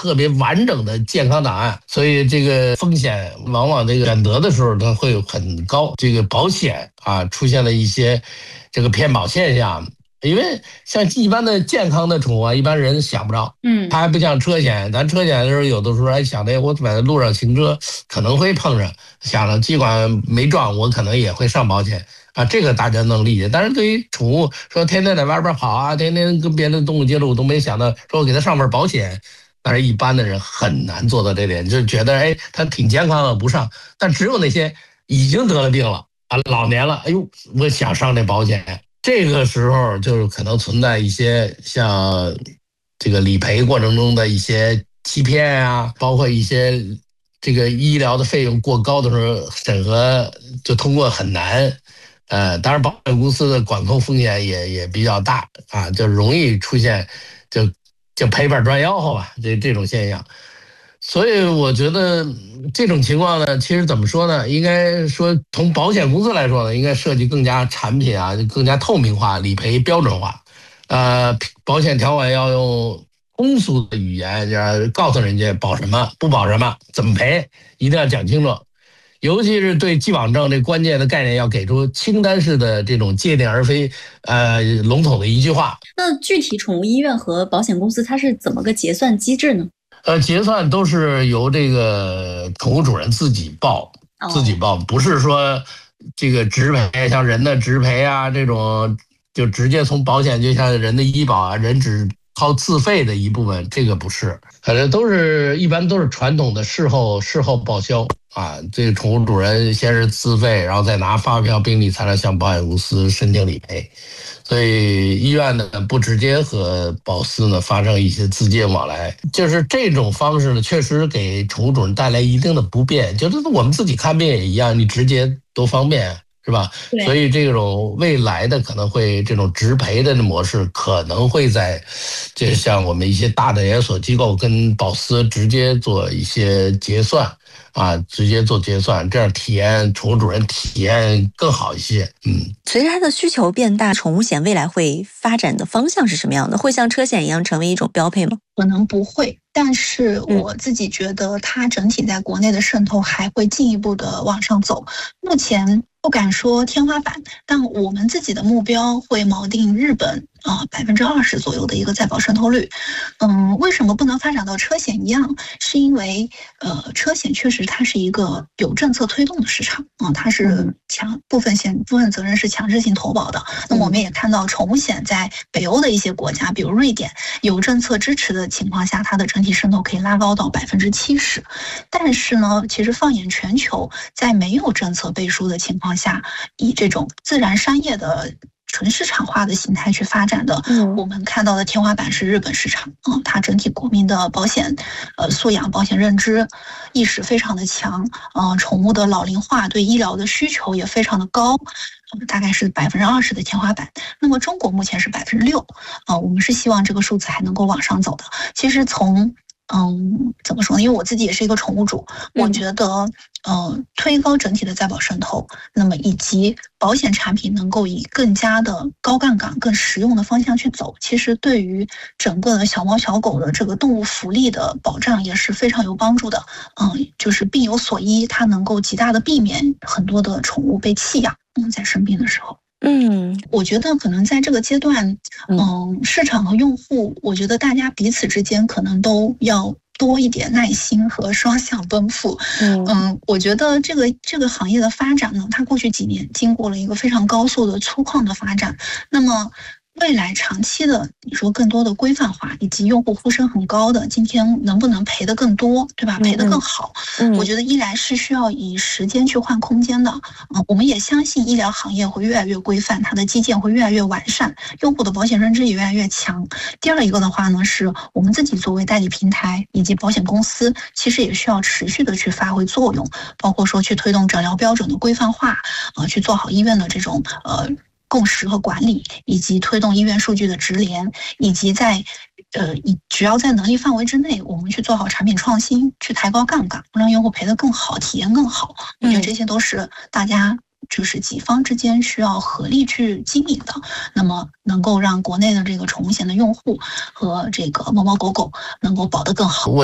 特别完整的健康档案，所以这个风险往往这个选择的时候它会有很高。这个保险啊出现了一些这个骗保现象。因为像一般的健康的宠物啊，一般人想不着，它还不像车险，咱车险的时候有的时候还想着我在路上行车可能会碰上，想着尽管没撞我可能也会上保险啊，这个大家能理解。但是对于宠物说天天在外边跑啊，天天跟别的动物接触，我都没想到说我给它上份保险。但是一般的人很难做到这点，就觉得它挺健康的不上，但只有那些已经得了病了啊，老年了，哎呦，我想上这保险。这个时候就可能存在一些像这个理赔过程中的一些欺骗啊，包括一些这个医疗的费用过高的时候，审核就通过很难。当然保险公司的管控风险也比较大啊，就容易出现就赔本赚吆喝吧，这种现象。所以我觉得这种情况呢，其实怎么说呢？应该说从保险公司来说呢，应该设计更加产品啊，更加透明化，理赔标准化。保险条款要用通俗的语言，要告诉人家保什么，不保什么，怎么赔，一定要讲清楚。尤其是对既往症这关键的概念，要给出清单式的这种界定，而非笼统的一句话。 那具体宠物医院和保险公司它是怎么个结算机制呢？ 结算都是由这个宠物主人自己报，不是说这个直赔，像人的直赔啊这种，就直接从保险，就像人的医保啊，人只靠自费的一部分，这个不是，反正一般都是传统的事后报销啊。这个宠物主人先是自费，然后再拿发票病历才能向保险公司申请理赔。所以医院呢不直接和保司呢发生一些资金往来，就是这种方式呢，确实给宠物主人带来一定的不便。就是我们自己看病也一样，你直接多方便，是吧？所以这种未来的可能会这种直赔的模式可能会在，就像我们一些大的连锁机构跟保司直接做一些结算。直接做结算，这样宠物主人体验更好一些。 随着它的需求变大，宠物险未来会发展的方向是什么样的？会像车险一样成为一种标配吗？ 可能不会，但是我自己觉得它整体在国内的渗透还会进一步的往上走。目前不敢说天花板，但我们自己的目标会锚定日本20%左右的一个在保渗透率。为什么不能发展到车险一样？是因为车险确实它是一个有政策推动的市场它是部分责任是强制性投保的。那么我们也看到宠物险在北欧的一些国家，比如瑞典，有政策支持的情况下，它的整体渗透可以拉高到70%。但是呢，其实放眼全球，在没有政策背书的情况下，以这种自然商业的纯市场化的形态去发展的，我们看到的天花板是日本市场它整体国民的保险素养、保险认知意识非常的强宠物的老龄化对医疗的需求也非常的高，大概是20%的天花板。那么中国目前是6%我们是希望这个数字还能够往上走的。其实从怎么说呢？因为我自己也是一个宠物主，我觉得推高整体的在保渗透，那么以及保险产品能够以更加的高杠杆、更实用的方向去走，其实对于整个的小猫小狗的这个动物福利的保障也是非常有帮助的。就是病有所医，它能够极大的避免很多的宠物被弃养，在生病的时候。我觉得可能在这个阶段，市场和用户，我觉得大家彼此之间可能都要多一点耐心和双向奔赴。我觉得这个行业的发展呢，它过去几年经过了一个非常高速的粗犷的发展，那么未来长期的，你说更多的规范化以及用户呼声很高的，今天能不能赔得更多，对吧？赔得更好，我觉得依然是需要以时间去换空间的。我们也相信医疗行业会越来越规范，它的基建会越来越完善，用户的保险认知也越来越强。第二一个的话呢，是我们自己作为代理平台以及保险公司，其实也需要持续的去发挥作用，包括说去推动诊疗标准的规范化，去做好医院的这种共识和管理，以及推动医院数据的直联，以及只要在能力范围之内，我们去做好产品创新，去抬高杠杆，让用户赔得更好，体验更好。我觉得这些都是大家就是几方之间需要合力去经营的，那么能够让国内的这个宠物险的用户和这个猫猫狗狗能够保得更好。